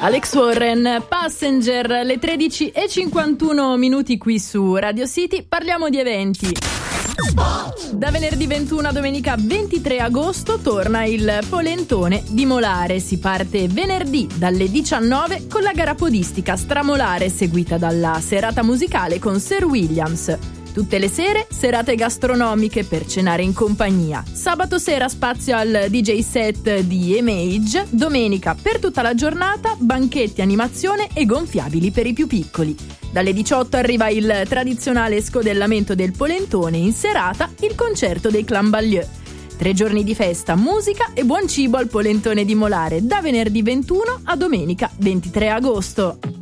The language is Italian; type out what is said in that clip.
Alex Warren, Passenger, le 13:51 qui su Radio City. Parliamo di eventi. Da venerdì 21 a domenica 23 agosto torna il Polentone di Molare. Si parte venerdì dalle 19 con la gara podistica Stramolare, seguita dalla serata musicale con Sir Williams. Tutte le sere serate gastronomiche per cenare in compagnia. Sabato sera spazio al DJ set di Image. Domenica per tutta la giornata banchetti, animazione e gonfiabili per i più piccoli. Dalle 18 arriva il tradizionale scodellamento del Polentone. In serata il concerto dei Clan Ballieu. 3 giorni di festa, musica e buon cibo al Polentone di Molare da venerdì 21 a domenica 23 agosto.